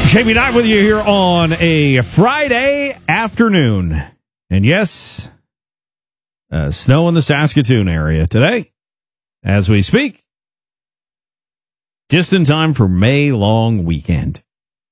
Jamie Knight with you here on a Friday afternoon. And yes, snow in the Saskatoon area today as we speak. Just in time for May long weekend.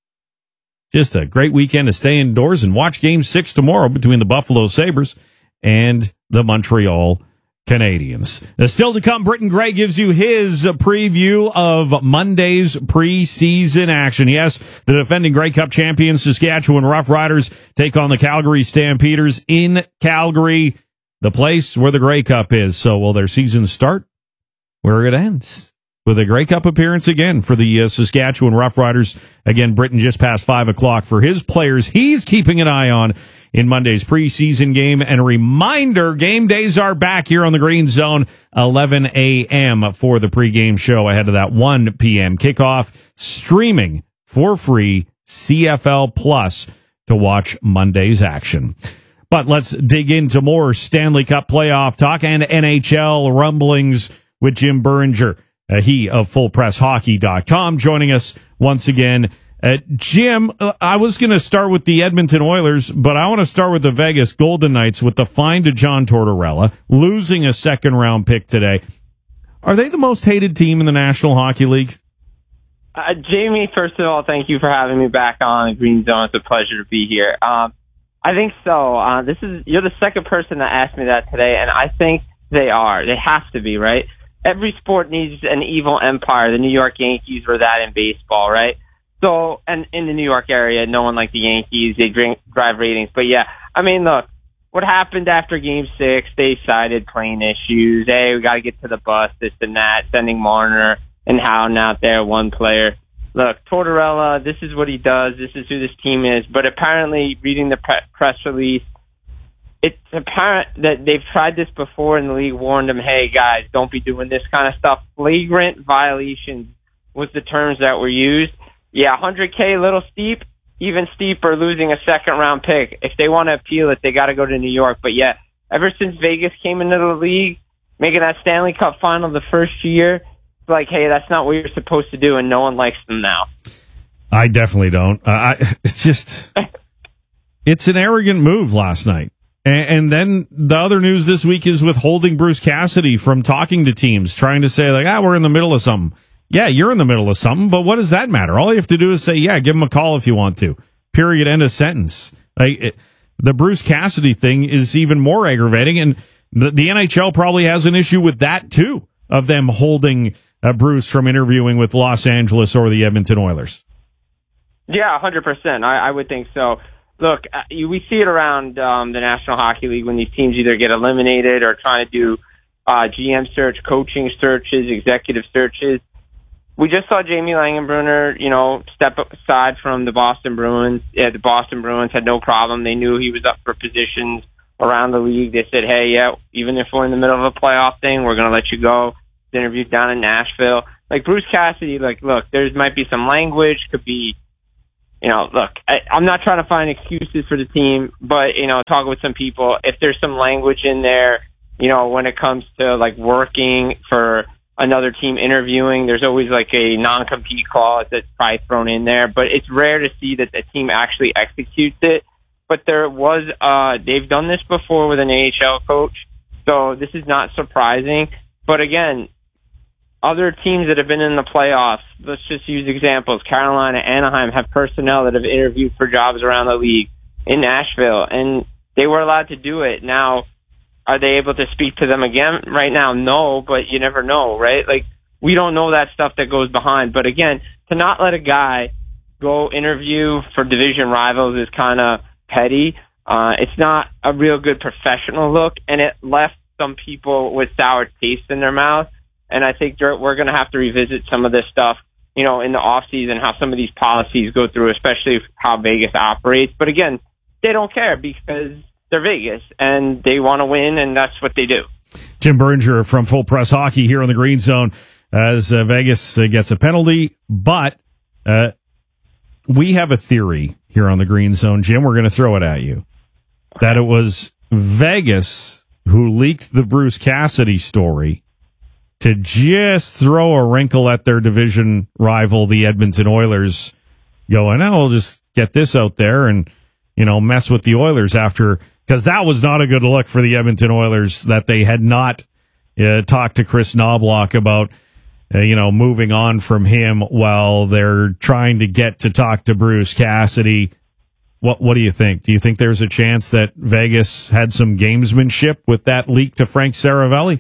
Just a great weekend to stay indoors and watch Game 6 tomorrow between the Buffalo Sabres and the Montreal Canadiens. Still to come, Britton Gray gives you his preview of Monday's preseason action. Yes, the defending Grey Cup champions Saskatchewan Roughriders take on the Calgary Stampeders in Calgary, the place where the Grey Cup is. So will their season start where it ends? With a Grey Cup appearance again for the Saskatchewan Roughriders. Again, Britton just past 5 o'clock for his players he's keeping an eye on in Monday's preseason game. And a reminder, game days are back here on the Green Zone, 11 a.m. for the pregame show ahead of that 1 p.m. kickoff, streaming for free CFL Plus to watch Monday's action. But let's dig into more Stanley Cup playoff talk and NHL rumblings with Jim Beringer. He of FullPressHockey.com joining us once again. Jim, I was going to start with the Edmonton Oilers, but I want to start with the Vegas Golden Knights with the fine to John Tortorella, losing a second-round pick today. Are they the most hated team in the National Hockey League? Jamie, first of all, thank you for having me back on the Green Zone. It's a pleasure to be here. I think so. You're the second person that asked me that today, and I think they are. They have to be, right? Every sport needs an evil empire. The New York Yankees were that in baseball, right? So, and in the New York area, no one like the Yankees. They drive ratings. But yeah, I mean, look, what happened after Game 6, they cited plane issues. Hey, we got to get to the bus, this and that, sending Marner and Howden out there, one player. Look, Tortorella, this is what he does. This is who this team is. But apparently, reading the press release, it's apparent that they've tried this before and the league warned them, hey, guys, don't be doing this kind of stuff. Flagrant violations was the terms that were used. Yeah, $100K, a little steep, even steeper, losing a second-round pick. If they want to appeal it, they got to go to New York. But yeah, ever since Vegas came into the league, making that Stanley Cup final the first year, it's like, hey, that's not what you're supposed to do, and no one likes them now. I definitely don't. It's just, it's an arrogant move last night. And then the other news this week is withholding Bruce Cassidy from talking to teams, trying to say, like, we're in the middle of something. Yeah, you're in the middle of something, but what does that matter? All you have to do is say, yeah, give him a call if you want to. Period. End of sentence. The Bruce Cassidy thing is even more aggravating, and the NHL probably has an issue with that, too, of them holding Bruce from interviewing with Los Angeles or the Edmonton Oilers. Yeah, 100%. I would think so. Look, we see it around the National Hockey League when these teams either get eliminated or trying to do GM search, coaching searches, executive searches. We just saw Jamie Langenbrunner, step aside from the Boston Bruins. Yeah, the Boston Bruins had no problem. They knew he was up for positions around the league. They said, hey, yeah, even if we're in the middle of a playoff thing, we're going to let you go. He's interviewed down in Nashville. Like Bruce Cassidy, look, there might be some language, could be, look, I'm not trying to find excuses for the team, but, talking with some people, if there's some language in there, when it comes to, like, working for another team interviewing, there's always, like, a non-compete clause that's probably thrown in there, but it's rare to see that the team actually executes it. But there was, they've done this before with an AHL coach, so this is not surprising. But again, other teams that have been in the playoffs, let's just use examples. Carolina, Anaheim have personnel that have interviewed for jobs around the league in Nashville, and they were allowed to do it. Now, are they able to speak to them again? Right now, no, but you never know, right? Like, we don't know that stuff that goes behind. But again, to not let a guy go interview for division rivals is kind of petty. It's not a real good professional look, and it left some people with sour taste in their mouth. And I think we're going to have to revisit some of this stuff, in the off season, how some of these policies go through, especially how Vegas operates. But again, they don't care because they're Vegas and they want to win, and that's what they do. Jim Beringer from Full Press Hockey here on the Green Zone as Vegas gets a penalty. But we have a theory here on the Green Zone, Jim. We're going to throw it at you. That it was Vegas who leaked the Bruce Cassidy story to just throw a wrinkle at their division rival, the Edmonton Oilers, going, oh, we'll just get this out there and, mess with the Oilers after, because that was not a good look for the Edmonton Oilers that they had not talked to Chris Knobloch about, moving on from him while they're trying to get to talk to Bruce Cassidy. What do you think? Do you think there's a chance that Vegas had some gamesmanship with that leak to Frank Saravelli?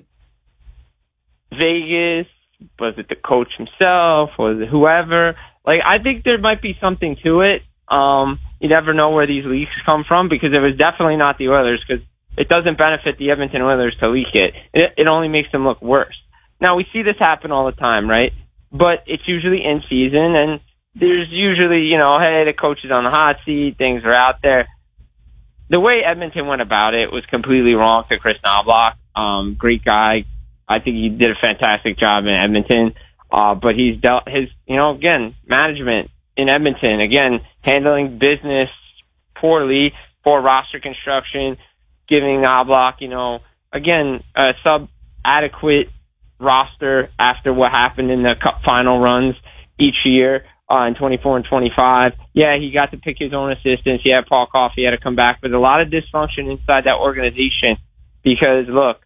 Vegas, was it the coach himself? Was it whoever? I think there might be something to it. You never know where these leaks come from, because it was definitely not the Oilers, because it doesn't benefit the Edmonton Oilers to leak it. It only makes them look worse. Now, we see this happen all the time, right? But it's usually in season, and there's usually, hey, the coach is on the hot seat, things are out there. The way Edmonton went about it was completely wrong to Chris Knobloch. Great guy. I think he did a fantastic job in Edmonton. But he's dealt his, again, management in Edmonton, again, handling business poorly, poor roster construction, giving Knobloch, again, a sub-adequate roster after what happened in the Cup final runs each year in 24 and 25. Yeah, he got to pick his own assistants. Yeah, Paul Coffey had to come back, but a lot of dysfunction inside that organization because, look,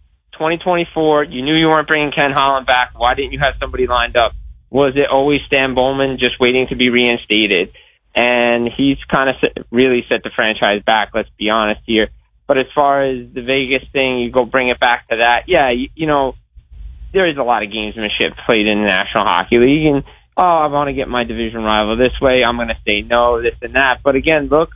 2024, you knew you weren't bringing Ken Holland back. Why didn't you have somebody lined up? Was it always Stan Bowman just waiting to be reinstated? And he's kind of really set the franchise back, let's be honest here. But as far as the Vegas thing, you go bring it back to that. Yeah, there is a lot of gamesmanship played in the National Hockey League. And, I want to get my division rival this way. I'm going to say no, this and that. But again, look,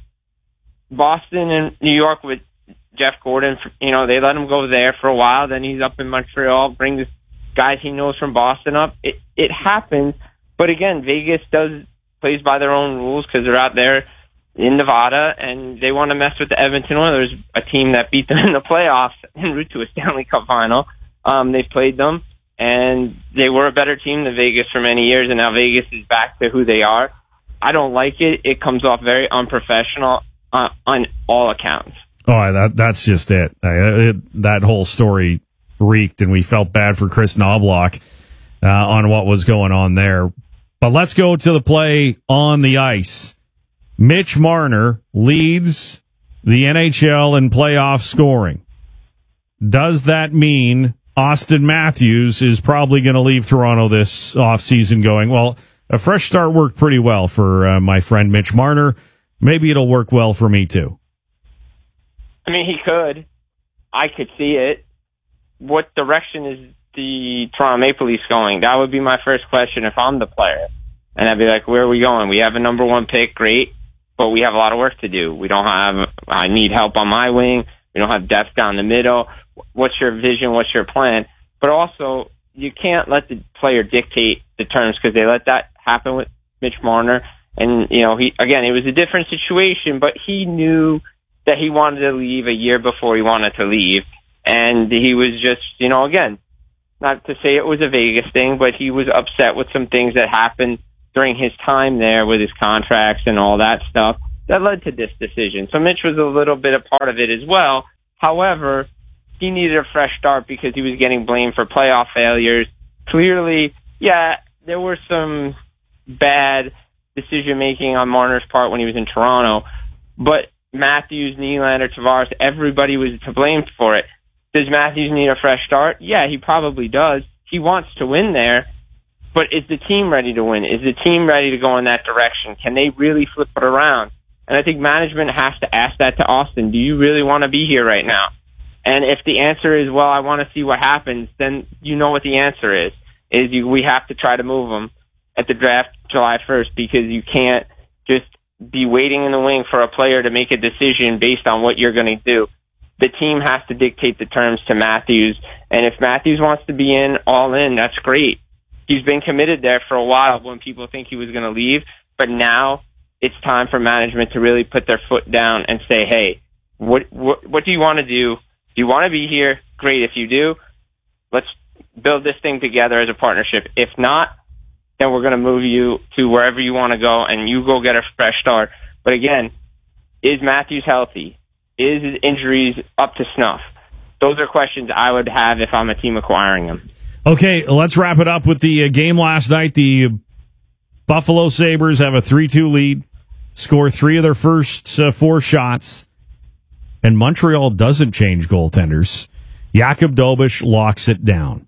Boston and New York with Jeff Gordon, they let him go there for a while. Then he's up in Montreal, brings guys he knows from Boston up. It happens. But again, Vegas plays by their own rules because they're out there in Nevada, and they want to mess with the Edmonton Oilers, a team that beat them in the playoffs en route to a Stanley Cup final. They've played them, and they were a better team than Vegas for many years, and now Vegas is back to who they are. I don't like it. It comes off very unprofessional on all accounts. Oh, that's just it. That whole story reeked, and we felt bad for Chris Knobloch on what was going on there. But let's go to the play on the ice. Mitch Marner leads the NHL in playoff scoring. Does that mean Austin Matthews is probably going to leave Toronto this offseason going, well, a fresh start worked pretty well for my friend Mitch Marner. Maybe it'll work well for me too. I mean, he could. I could see it. What direction is the Toronto Maple Leafs going? That would be my first question if I'm the player. And I'd be like, where are we going? We have a number one pick, great, but we have a lot of work to do. I need help on my wing. We don't have depth down the middle. What's your vision? What's your plan? But also, you can't let the player dictate the terms because they let that happen with Mitch Marner. And, it was a different situation, but he knew that he wanted to leave a year before he wanted to leave. And he was just, again, not to say it was a Vegas thing, but he was upset with some things that happened during his time there with his contracts and all that stuff that led to this decision. So Mitch was a little bit a part of it as well. However, he needed a fresh start because he was getting blamed for playoff failures. Clearly, yeah, there were some bad decision-making on Marner's part when he was in Toronto, but Matthews, Nylander, Tavares, everybody was to blame for it. Does Matthews need a fresh start? Yeah, he probably does. He wants to win there, but is the team ready to win? Is the team ready to go in that direction? Can they really flip it around? And I think management has to ask that to Austin. Do you really want to be here right now? And if the answer is, well, I want to see what happens, then you know what the answer is. We have to try to move him at the draft July 1st because you can't just be waiting in the wing for a player to make a decision based on what you're going to do. The team has to dictate the terms to Matthews. And if Matthews wants to be all in, that's great. He's been committed there for a while when people think he was going to leave. But now it's time for management to really put their foot down and say, hey, what do you want to do? Do you want to be here? Great. If you do, let's build this thing together as a partnership. If not, then we're going to move you to wherever you want to go and you go get a fresh start. But again, is Matthews healthy? Is his injuries up to snuff? Those are questions I would have if I'm a team acquiring him. Okay, let's wrap it up with the game last night. The Buffalo Sabres have a 3-2 lead, score 3 of their first 4 shots, and Montreal doesn't change goaltenders. Jakub Dobeš locks it down.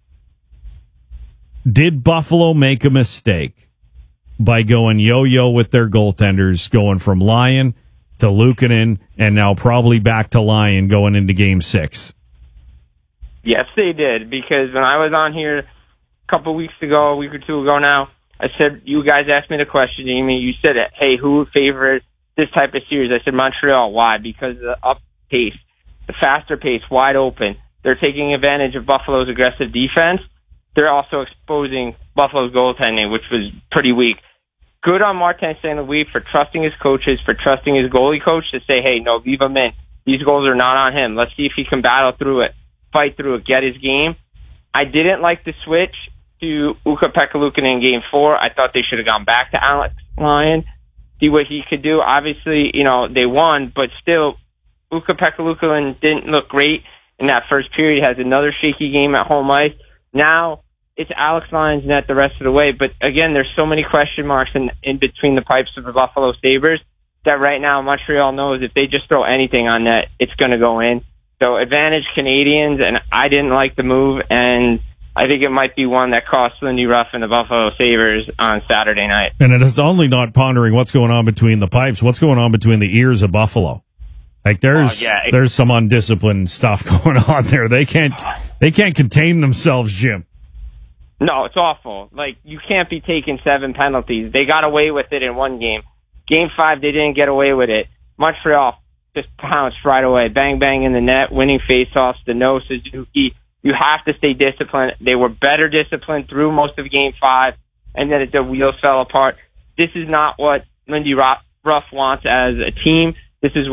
Did Buffalo make a mistake by going yo-yo with their goaltenders, going from Lyon to Luukkonen, and now probably back to Lyon going into Game 6? Yes, they did, because when I was on here a couple weeks ago, a week or two ago now, I said, you guys asked me the question, Amy. You said, hey, who would favor this type of series? I said Montreal. Why? Because of the up pace, the faster pace, wide open. They're taking advantage of Buffalo's aggressive defense. They're also exposing Buffalo's goaltending, which was pretty weak. Good on Martin St. Louis for trusting his coaches, for trusting his goalie coach to say, hey, no, leave him in. These goals are not on him. Let's see if he can battle through it, fight through it, get his game. I didn't like the switch to Ukko-Pekka Luukkonen in Game 4. I thought they should have gone back to Alex Lyon, see what he could do. Obviously, they won, but still, Ukko-Pekka Luukkonen didn't look great in that first period. He has another shaky game at home ice. Now, it's Alex Lyon's net the rest of the way. But again, there's so many question marks in between the pipes of the Buffalo Sabres that right now Montreal knows if they just throw anything on net, it's going to go in. So advantage Canadians, and I didn't like the move, and I think it might be one that cost Lindy Ruff and the Buffalo Sabres on Saturday night. And it is only not pondering what's going on between the pipes, what's going on between the ears of Buffalo. Like there's some undisciplined stuff going on there. They can't contain themselves, Jim. No, it's awful. Like, you can't be taking 7 penalties. They got away with it in one game. Game 5, they didn't get away with it. Montreal just pounced right away. Bang, bang in the net, winning faceoffs, the no Suzuki. You have to stay disciplined. They were better disciplined through most of Game 5, and then the wheels fell apart. This is not what Lindy Ruff wants as a team. This is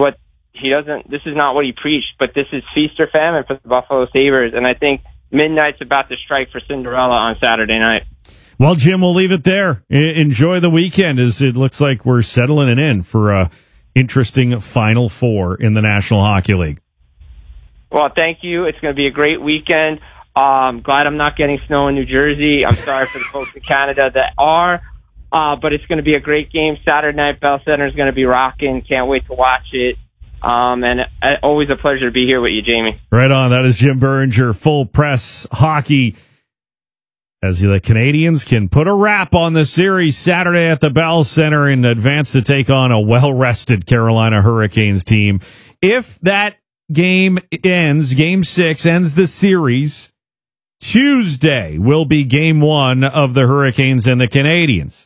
not what he preached, but this is feast or famine for the Buffalo Sabres, and I think midnight's about to strike for Cinderella on Saturday night. Well, Jim, we'll leave it there. Enjoy the weekend, as it looks like we're settling it in for a interesting Final Four in the National Hockey League. Well, thank you. It's going to be a great weekend. Glad I'm not getting snow in New Jersey. I'm sorry for the folks in Canada that are, but it's going to be a great game. Saturday night, Bell Center is going to be rocking. Can't wait to watch it. And always a pleasure to be here with you, Jamie. Right on. That is Jim Beringer, Full Press Hockey. As the Canadians can put a wrap on the series Saturday at the Bell Center in advance to take on a well-rested Carolina Hurricanes team. If that game ends, Game 6 ends the series, Tuesday will be Game 1 of the Hurricanes and the Canadians.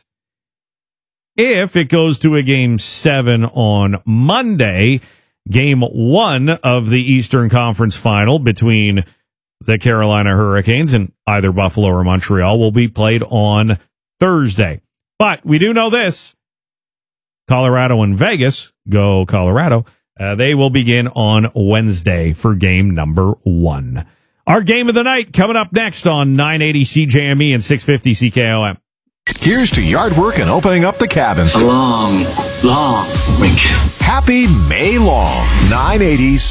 If it goes to a Game 7 on Monday, Game 1 of the Eastern Conference Final between the Carolina Hurricanes and either Buffalo or Montreal will be played on Thursday. But we do know this. Colorado and Vegas, go Colorado, they will begin on Wednesday for game number 1. Our game of the night coming up next on 980 CJME and 650 CKOM. Here's to yard work and opening up the cabin. A long, long weekend. Happy May long. 980